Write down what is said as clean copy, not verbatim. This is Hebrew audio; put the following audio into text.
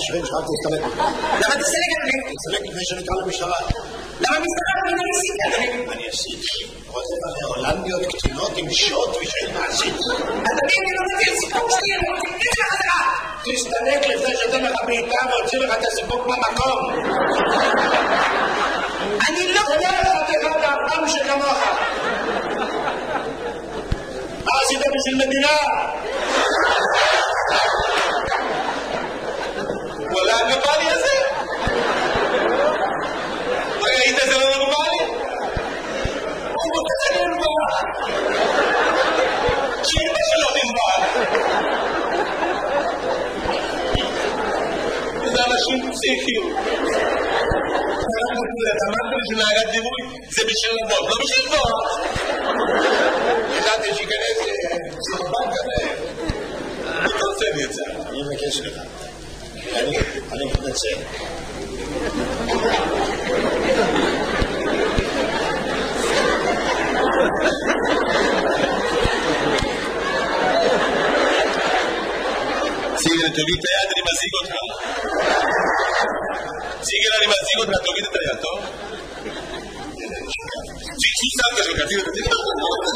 השכן שלך תסתלק. למה תסתלק, אדוני? תסתלק לפני שנקרא למשטרה. למה המשטרה לא עשית, אדוני? אני עשיתי. רוצה לך הולנדיות קטינות עם שוט ושאין מעשית. אדוני, אני לא רוצה סיפוק שלי, אני רוצה להגיד לך חזרה. תסתלק לפני שאתן לך בעיטה והוציא לך את הסיפוק במקום. אני לא... תודה לך תחת האפם שכמוך. מה עשית בשביל מדינה? וואלה, הנורמלי הזה? ראית זה לא נורמלי? הוא רוצה זה נורמל. שאימא שלו נורמל. זה אנשים פסיכיים. אתה אמרת לי שנהגת דימוי זה בשביל לבוא, לא בשביל לבוא. ידעתי שיכנס סרבן כזה. אתה עושה לי את זה. אני מבקש לך. אני מתנצל. סיגל, תוריד את היד, אני מזיג אותך. סיגל, אני מזיג אותך, תוריד את היד, טוב? שסמת שלך, תוריד את היד.